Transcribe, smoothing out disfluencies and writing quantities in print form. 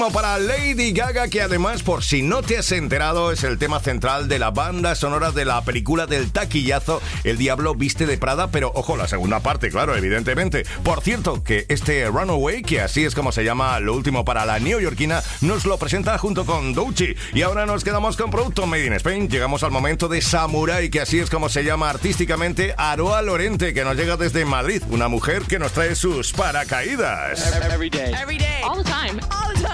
Para Lady Gaga, que además, por si no te has enterado, es el tema central de la banda sonora de la película del taquillazo El Diablo Viste de Prada, pero ojo, la segunda parte, claro, evidentemente. Por cierto, que este Runaway, que así es como se llama lo último para la neoyorquina, nos lo presenta junto con Doechii. Y ahora nos quedamos con producto Made in Spain. Llegamos al momento de Samurai, que así es como se llama artísticamente Aroa Lorente, que nos llega desde Madrid, una mujer que nos trae sus paracaídas. Every day. All the time.